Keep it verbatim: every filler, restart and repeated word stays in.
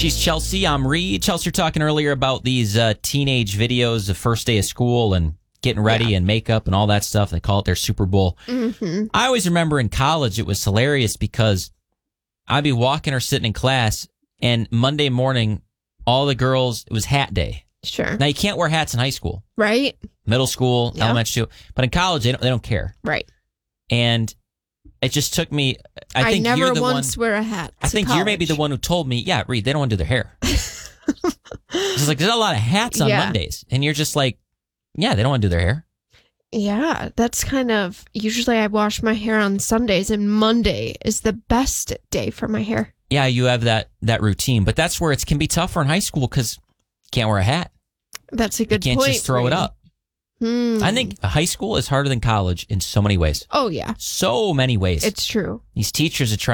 She's Chelsea. I'm Reed. Chelsea, you're talking earlier about these uh, teenage videos, the first day of school and getting ready yeah. and makeup and all that stuff. They call it their Super Bowl. Mm-hmm. I always remember in college it was hilarious because I'd be walking or sitting in class, and Monday morning, all the girls, it was hat day. Sure. Now, you can't wear hats in high school. Right. Middle school, Yeah. elementary school. But in college, they don't, they don't care. Right. And it just took me, I think I never you're the once one, wear a hat. I think college. you're maybe the one who told me, yeah, Reed, they don't want to do their hair. It's like, there's a lot of hats on Yeah. Mondays. And you're just like, yeah, they don't want to do their hair. Yeah, that's kind of, usually I wash my hair on Sundays, and Monday is the best day for my hair. Yeah, you have that that routine. But that's where it can be tougher in high school because you can't wear a hat. That's a good You can't point. just throw it Reed. up. Hmm. I think high school is harder than college in so many ways. Oh, yeah. So many ways. It's true. These teachers are trying